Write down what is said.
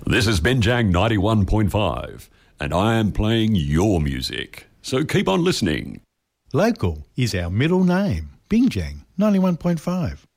This is Binjang 91.5, and I am playing your music. So keep on listening. Local is our middle name. Binjang 91.5.